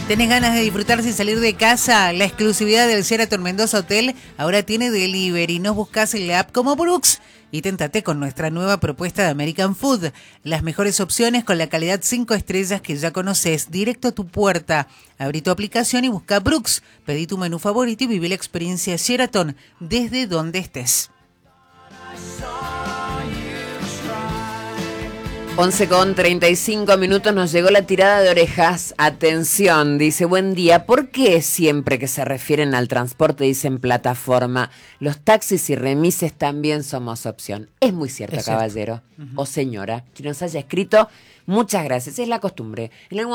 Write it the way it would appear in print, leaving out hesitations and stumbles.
¿Tenés ganas de disfrutar sin salir de casa? La exclusividad del Sheraton Mendoza Hotel ahora tiene delivery. Nos buscás en la app como Brooks y téntate con nuestra nueva propuesta de American Food. Las mejores opciones con la calidad 5 estrellas que ya conoces, directo a tu puerta. Abrí tu aplicación y busca Brooks. Pedí tu menú favorito y viví la experiencia Sheraton desde donde estés. 11:35 nos llegó la tirada de orejas. Atención, dice, buen día. ¿Por qué siempre que se refieren al transporte dicen plataforma? Los taxis y remises también somos opción. Es muy cierto, caballero o señora, que nos haya escrito. Muchas gracias, es la costumbre. En